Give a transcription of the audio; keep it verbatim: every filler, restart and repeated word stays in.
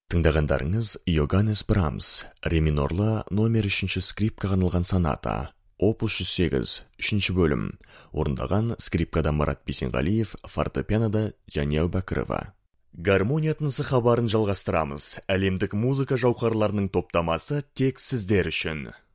Тыңдағандарыңыз Йоганнес Брамс, ре минорлы номер үшінші скрипкаға арналған соната, опус жүз сегіз, үшінші бөлім, орындаған скрипкада Марат Бейсенғалиев, фортепианода Жания Әубәкірова. Гармония тынысы хабарын жалғастырамыз. Әлемдік музыка жауһарларының топтамасы тек сіздер үшін.